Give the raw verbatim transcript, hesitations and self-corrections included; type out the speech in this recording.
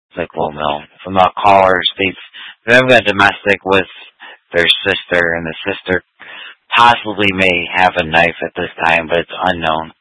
It's like, well, no. From the caller states they're having a domestic with their sister, and the sister possibly may have a knife at this time, but it's unknown.